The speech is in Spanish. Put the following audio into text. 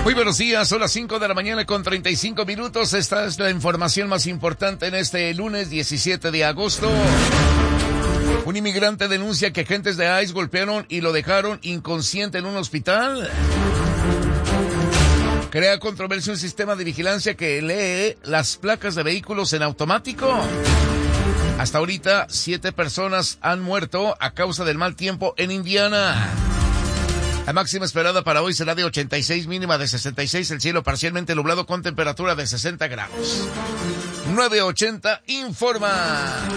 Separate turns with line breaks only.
Muy buenos días, son las 5 de la mañana con 35 minutos. Esta es la información más importante en este lunes 17 de agosto. Un inmigrante denuncia que agentes de ICE golpearon y lo dejaron inconsciente en un hospital. Crea controversia un sistema de vigilancia que lee las placas de vehículos en automático. Hasta ahorita, 7 personas han muerto a causa del mal tiempo en Indiana. La máxima esperada para hoy será de 86, mínima de 66, el cielo parcialmente nublado con temperatura de 60 grados. 980 informa.